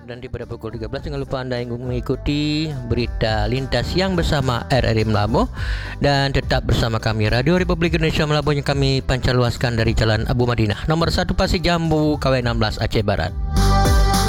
Barat. Dan pada pukul 13 jangan lupa Anda yang mengikuti berita lintas siang bersama RRI Melabo. Dan tetap bersama kami Radio Republik Indonesia Melabo yang kami pancarluaskan dari Jalan Abu Madinah nomor 1 Pasir Jambu KW 16 Aceh Barat.